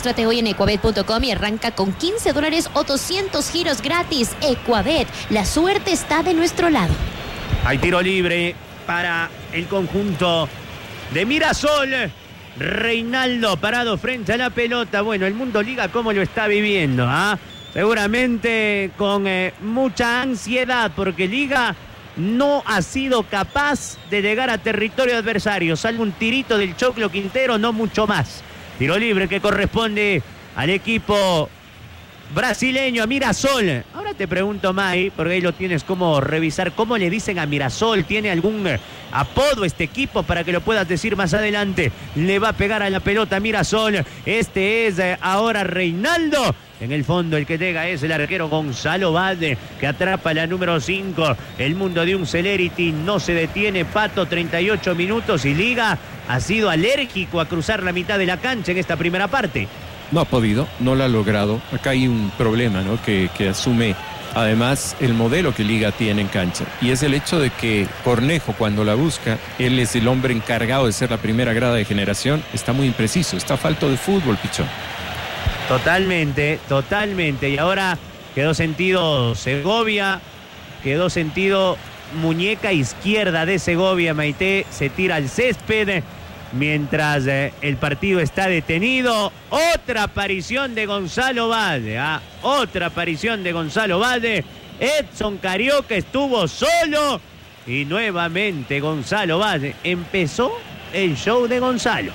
Regístrate hoy en ecuabet.com y arranca con $15 o 200 giros gratis. Ecuabet, la suerte está de nuestro lado. Hay tiro libre para el conjunto de Mirasol. Reinaldo parado frente a la pelota. Bueno, el Mundo Liga, ¿cómo lo está viviendo? Seguramente con mucha ansiedad, porque Liga no ha sido capaz de llegar a territorio adversario. Salvo un tirito del Choclo Quintero, no mucho más. Tiro libre que corresponde al equipo brasileño, a Mirasol. Ahora te pregunto, Mai, porque ahí lo tienes como revisar, ¿cómo le dicen a Mirasol? ¿Tiene algún apodo este equipo para que lo puedas decir más adelante? Le va a pegar a la pelota Mirasol. Este es ahora Reinaldo. En el fondo el que llega es el arquero Gonzalo Bade, que atrapa la número 5. El mundo de un Celerity no se detiene. Pato, 38 minutos y Liga ha sido alérgico a cruzar la mitad de la cancha en esta primera parte. No ha podido, no lo ha logrado. Acá hay un problema, ¿no? que asume además el modelo que Liga tiene en cancha. Y es el hecho de que Cornejo, cuando la busca, él es el hombre encargado de ser la primera grada de generación. Está muy impreciso, está falto de fútbol, Pichón. Totalmente. Y ahora quedó sentido Segovia, quedó sentido muñeca izquierda de Segovia. Maite se tira al césped mientras el partido está detenido. Otra aparición de Gonzalo Bade. Otra aparición de Gonzalo Bade. Edson Carioca estuvo solo y nuevamente Gonzalo Bade. Empezó el show de Gonzalo.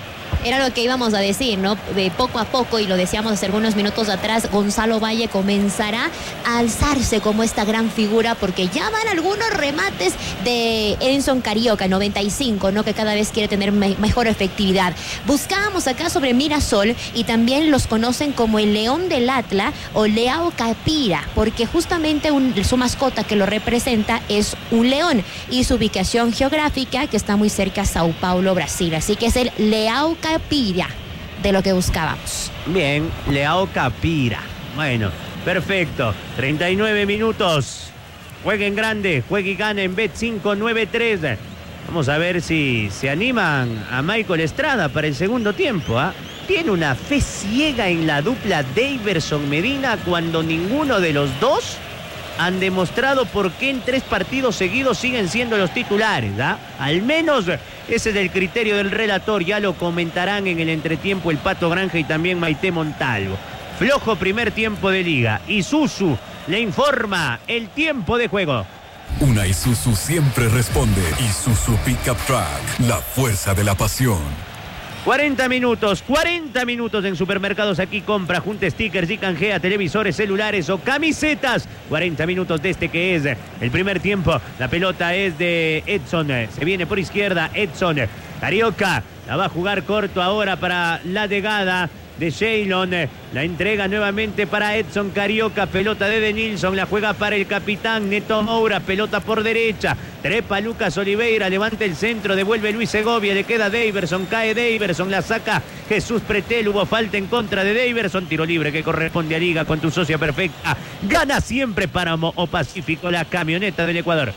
Era lo que íbamos a decir, ¿no? De poco a poco, y lo decíamos hace algunos minutos atrás, Gonzalo Valle comenzará a alzarse como esta gran figura, porque ya van algunos remates de Edson Carioca, 95, ¿no? Que cada vez quiere tener mejor efectividad. Buscábamos acá sobre Mirasol, y también los conocen como el León del Atla o Leao Capira, porque justamente su mascota que lo representa es un león, y su ubicación geográfica que está muy cerca a Sao Paulo, Brasil. Así que es el Leao Capira de lo que buscábamos. Bien, Leao Capira. Bueno, perfecto. 39 minutos. Jueguen grande, juegue y gane en Bet593. Vamos a ver si se animan a Michael Estrada para el segundo tiempo. Tiene una fe ciega en la dupla Daverson Medina cuando ninguno de los dos han demostrado por qué en 3 partidos seguidos siguen siendo los titulares. Al menos ese es el criterio del relator. Ya lo comentarán en el entretiempo el Pato Granja y también Maite Montalvo. Flojo primer tiempo de Liga. Isuzu le informa el tiempo de juego. Una Isuzu siempre responde. Isuzu Pickup Truck, la fuerza de la pasión. 40 minutos en Supermercados Aquí. Compra, junta stickers y canjea televisores, celulares o camisetas. 40 minutos de este que es el primer tiempo. La pelota es de Edson. Se viene por izquierda Edson. Carioca la va a jugar corto ahora para la llegada de Sheilon. La entrega nuevamente para Edson Carioca. Pelota de Denilson. La juega para el capitán Neto Moura. Pelota por derecha. Trepa Lucas Oliveira. Levanta el centro. Devuelve Luis Segovia. Le queda Daverson. Cae Daverson. La saca Jesús Pretel. Hubo falta en contra de Daverson. Tiro libre que corresponde a Liga con tu socia perfecta. Gana siempre Páramo o Pacífico, la camioneta del Ecuador.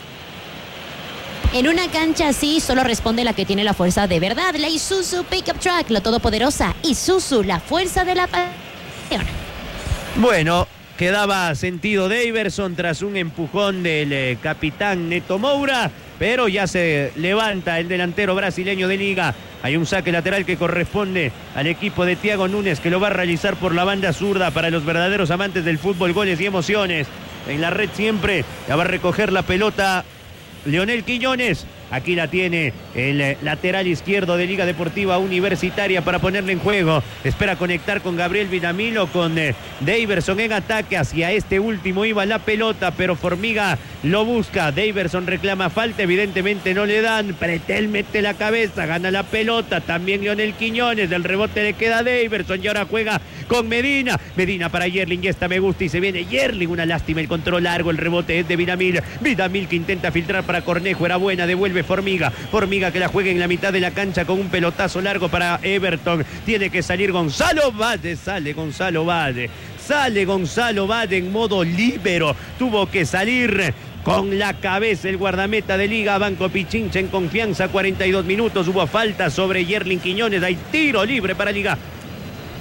En una cancha así solo responde la que tiene la fuerza de verdad, la Isuzu Pickup Truck, la todopoderosa Isuzu, la fuerza de la pasión. Bueno, quedaba sentido Daverson tras un empujón del capitán Neto Moura, pero ya se levanta el delantero brasileño de Liga. Hay un saque lateral que corresponde al equipo de Thiago Núñez, que lo va a realizar por la banda zurda para los verdaderos amantes del fútbol, goles y emociones. En la red siempre la va a recoger la pelota Leonel Quiñones. Aquí la tiene el lateral izquierdo de Liga Deportiva Universitaria para ponerle en juego. Espera conectar con Gabriel Vinamilo, con Daverson en ataque. Hacia este último iba la pelota, pero Formiga lo busca. Daverson reclama falta, evidentemente no le dan. Pretel mete la cabeza, gana la pelota. También Leonel Quiñones, del rebote le queda a Daverson y ahora juega con Medina. Medina para Yerling, y esta me gusta y se viene Yerling. Una lástima el control largo, el rebote es de Vinamil. Vinamil que intenta filtrar para Cornejo, era buena, devuelve Formiga que la juega en la mitad de la cancha con un pelotazo largo para Everton. Tiene que salir Gonzalo Bade. Sale Gonzalo Bade en modo líbero. Tuvo que salir con la cabeza el guardameta de Liga, Banco Pichincha en confianza. 42 minutos, hubo falta sobre Yerling Quiñones. Hay tiro libre para Liga.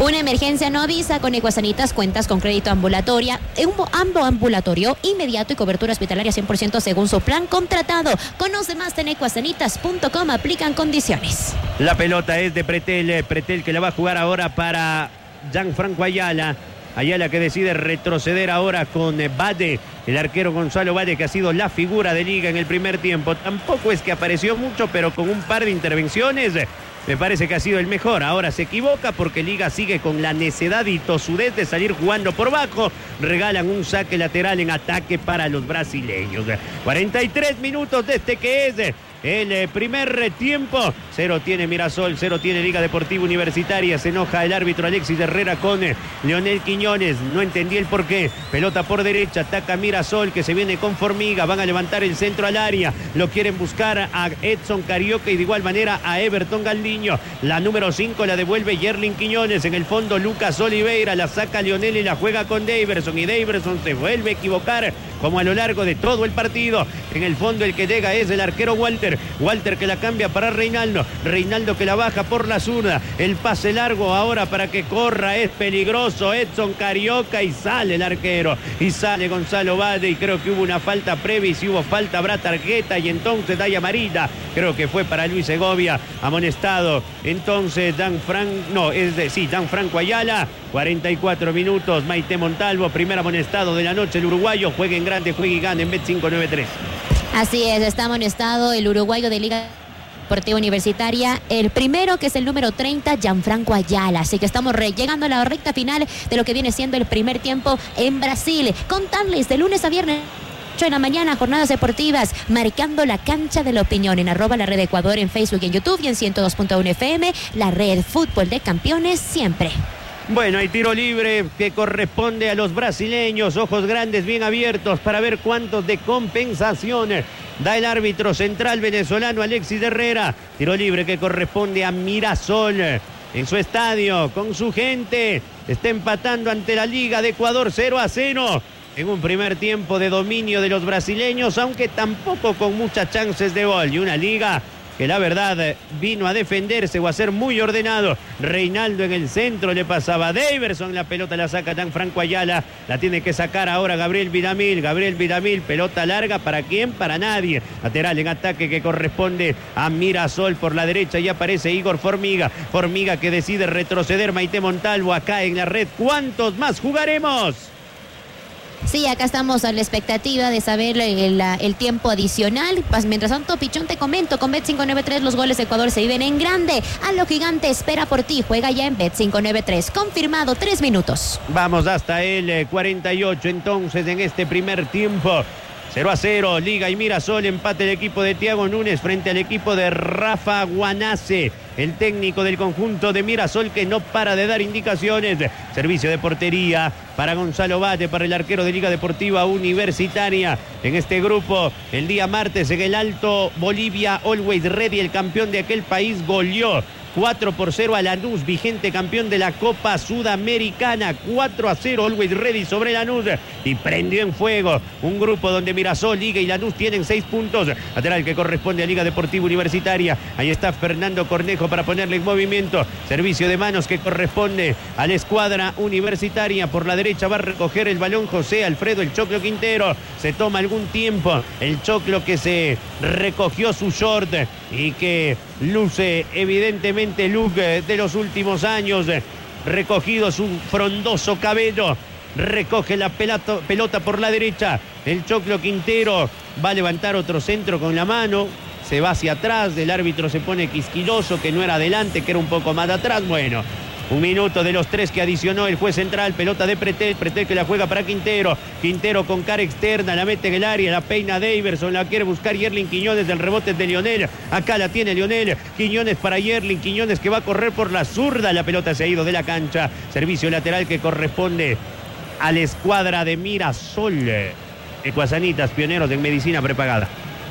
Una emergencia no avisa. Con Ecuasanitas cuentas con crédito ambulatorio inmediato y cobertura hospitalaria 100% según su plan contratado. Conoce más en ecuasanitas.com. Aplican condiciones. La pelota es de Pretel. Pretel que la va a jugar ahora para Gianfranco Ayala. Ayala que decide retroceder ahora con Bade, el arquero Gonzalo Bade, que ha sido la figura de Liga en el primer tiempo. Tampoco es que apareció mucho, pero con un par de intervenciones me parece que ha sido el mejor. Ahora se equivoca porque Liga sigue con la necedad y tosudez de salir jugando por bajo. Regalan un saque lateral en ataque para los brasileños. 43 minutos desde que es el primer tiempo. 0 tiene Mirasol, 0 tiene Liga Deportiva Universitaria. Se enoja el árbitro Alexis Herrera con Leonel Quiñones. No entendí el porqué. Pelota por derecha, ataca Mirasol que se viene con Formiga. Van a levantar el centro al área. Lo quieren buscar a Edson Carioca y de igual manera a Everton Galdiño. La número 5 la devuelve Yerlin Quiñones. En el fondo Lucas Oliveira la saca Leonel y la juega con Daverson. Y Daverson se vuelve a equivocar como a lo largo de todo el partido. En el fondo el que llega es el arquero Walter. Walter que la cambia para Reinaldo. Reinaldo que la baja por la zurda. El pase largo ahora para que corra. Es peligroso Edson Carioca y sale el arquero. Y sale Gonzalo Bade y creo que hubo una falta previa y si hubo falta habrá tarjeta y entonces da amarilla. Creo que fue para Luis Segovia. Amonestado. Entonces Gianfranco Ayala. 44 minutos. Maite Montalvo, primer amonestado de la noche. El uruguayo juega en grande, juega y gana en Bet593. Así es, está amonestado el uruguayo de Liga Deportiva Universitaria, el primero que es el número 30, Gianfranco Ayala. Así que estamos llegando a la recta final de lo que viene siendo el primer tiempo en Brasil. Contarles de lunes a viernes 8 de la mañana, jornadas deportivas, marcando la cancha de la opinión en @la red Ecuador en Facebook y en YouTube y en 102.1 FM, la red Fútbol de Campeones siempre. Bueno, hay tiro libre que corresponde a los brasileños. Ojos grandes bien abiertos para ver cuántos de compensación da el árbitro central venezolano Alexis Herrera. Tiro libre que corresponde a Mirasol en su estadio, con su gente. Está empatando ante la Liga de Ecuador 0-0. En un primer tiempo de dominio de los brasileños, aunque tampoco con muchas chances de gol. Y una Liga que la verdad vino a defenderse o a ser muy ordenado. Reinaldo en el centro, le pasaba a Daverson, la pelota la saca Gianfranco Ayala, la tiene que sacar ahora Gabriel Vidamil, pelota larga, ¿para quién? Para nadie. Lateral en ataque que corresponde a Mirasol por la derecha y aparece Igor Formiga que decide retroceder. Maite Montalvo acá en la red. ¿Cuántos más jugaremos? Sí, acá estamos a la expectativa de saber el tiempo adicional. Pues, mientras tanto, Pichón, te comento, con Bet593 los goles de Ecuador se viven en grande. A lo gigante espera por ti. Juega ya en Bet593. Confirmado, 3 minutos. Vamos hasta el 48 entonces en este primer tiempo. 0-0, Liga y Mirasol, empate el equipo de Thiago Núñez frente al equipo de Rafa Guanace, el técnico del conjunto de Mirasol que no para de dar indicaciones. Servicio de portería para Gonzalo Bade, para el arquero de Liga Deportiva Universitaria. En este grupo, el día martes en el Alto, Bolivia Always Ready, el campeón de aquel país, goleó 4-0 a Lanús, vigente campeón de la Copa Sudamericana. 4-0 Always Ready sobre Lanús y prendió en fuego un grupo donde Mirasol, Liga y Lanús tienen 6 puntos. Lateral que corresponde a Liga Deportiva Universitaria. Ahí está Fernando Cornejo para ponerle en movimiento. Servicio de manos que corresponde a la escuadra universitaria. Por la derecha va a recoger el balón José Alfredo El Choclo Quintero. Se toma algún tiempo el Choclo que se recogió su short y que luce evidentemente el look de los últimos años. Recogido su frondoso cabello. Recoge la pelota por la derecha. El Choclo Quintero va a levantar otro centro con la mano. Se va hacia atrás. El árbitro se pone quisquiloso, que no era adelante, que era un poco más de atrás. Bueno, un minuto de los 3 que adicionó el juez central. Pelota de Pretel que la juega para Quintero. Quintero con cara externa, la mete en el área, la peina Daverson, la quiere buscar Yerlin Quiñones, del rebote de Lionel. Acá la tiene Lionel. Quiñones para Yerlin, Quiñones que va a correr por la zurda. La pelota se ha ido de la cancha. Servicio lateral que corresponde a la escuadra de Mirasol. Ecuasanitas, pioneros en medicina prepagada.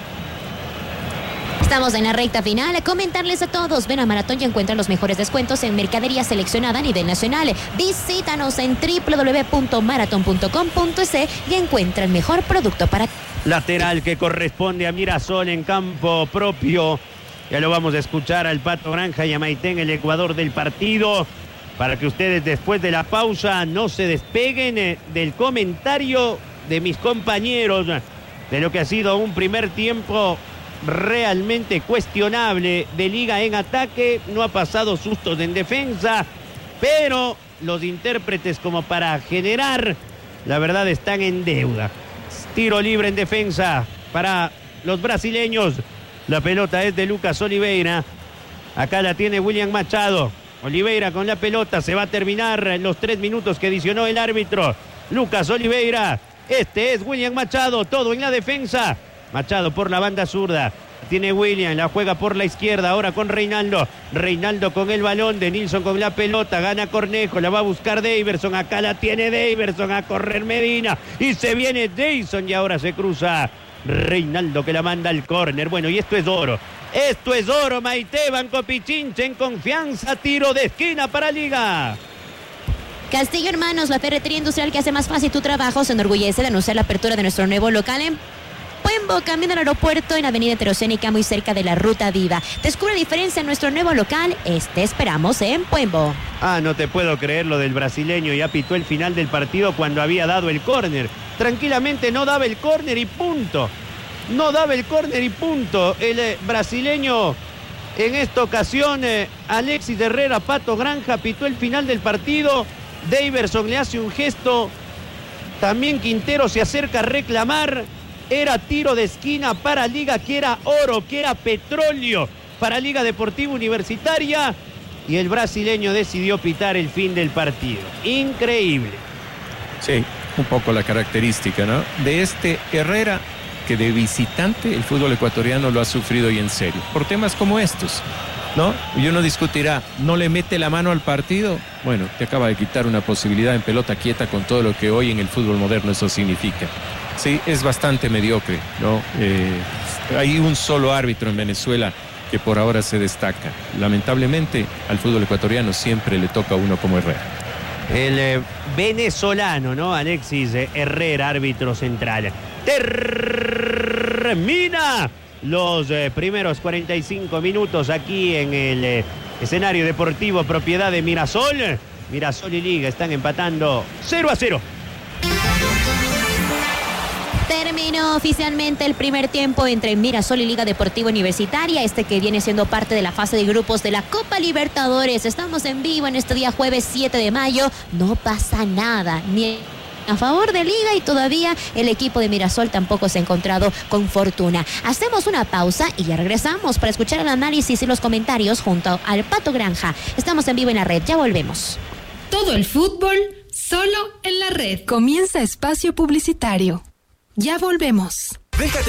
Estamos en la recta final. Comentarles a todos, ven a Maratón y encuentra los mejores descuentos en mercadería seleccionada a nivel nacional. Visítanos en www.maraton.com.es y encuentra el mejor producto para ti. Lateral que corresponde a Mirasol en campo propio. Ya lo vamos a escuchar al Pato Granja y a Maite en el Ecuador del partido. para que ustedes después de la pausa no se despeguen del comentario de mis compañeros de lo que ha sido un primer tiempo realmente cuestionable de Liga en ataque. No ha pasado sustos en defensa, pero los intérpretes como para generar, la verdad, están en deuda. Tiro libre en defensa para los brasileños. La pelota es de Lucas Oliveira. Acá la tiene William Machado. Oliveira con la pelota. Se va a terminar en los 3 minutos que adicionó el árbitro. Lucas Oliveira. Este es William Machado. Todo en la defensa. Machado por la banda zurda. Tiene William, la juega por la izquierda, ahora con Reinaldo. Reinaldo con el balón, de Nilsson con la pelota, gana Cornejo, la va a buscar Daverson, acá la tiene Daverson, a correr Medina, y se viene Dayson, y ahora se cruza Reinaldo que la manda al córner. Bueno, y esto es oro. Esto es oro, Maite Banco Pichincha en confianza, tiro de esquina para Liga. Castillo Hermanos, la ferretería industrial que hace más fácil tu trabajo, se enorgullece de anunciar la apertura de nuestro nuevo local en Puembo, camino al aeropuerto en Avenida Heterocénica, muy cerca de la Ruta Viva. Descubre la diferencia en nuestro nuevo local. Esperamos en Puembo. No te puedo creer lo del brasileño. Ya pitó el final del partido cuando había dado el córner. Tranquilamente no daba el córner y punto. No daba el córner y punto. El brasileño, en esta ocasión, Alexis Herrera, Pato Granja, pitó el final del partido. Daverson le hace un gesto. También Quintero se acerca a reclamar. Era tiro de esquina para Liga, que era oro, que era petróleo para Liga Deportiva Universitaria. Y el brasileño decidió pitar el fin del partido. Increíble. Sí, un poco la característica, ¿no? De este Herrera, que de visitante el fútbol ecuatoriano lo ha sufrido y en serio. Por temas como estos, ¿no? Y uno discutirá, ¿no le mete la mano al partido? Bueno, te acaba de quitar una posibilidad en pelota quieta con todo lo que hoy en el fútbol moderno eso significa. Sí, es bastante mediocre, ¿no? Hay un solo árbitro en Venezuela que por ahora se destaca. Lamentablemente, al fútbol ecuatoriano siempre le toca a uno como Herrera. El venezolano, ¿no? Alexis Herrera, árbitro central. Termina los primeros 45 minutos aquí en el escenario deportivo propiedad de Mirasol. Mirasol y Liga están empatando 0-0. Terminó oficialmente el primer tiempo entre Mirasol y Liga Deportiva Universitaria, que viene siendo parte de la fase de grupos de la Copa Libertadores. Estamos en vivo en este día jueves 7 de mayo. No pasa nada, ni a favor de Liga, y todavía el equipo de Mirasol tampoco se ha encontrado con fortuna. Hacemos una pausa y ya regresamos para escuchar el análisis y los comentarios junto al Pato Granja. Estamos en vivo en la red, ya volvemos. Todo el fútbol solo en la red. Comienza espacio publicitario. Ya volvemos. Déjate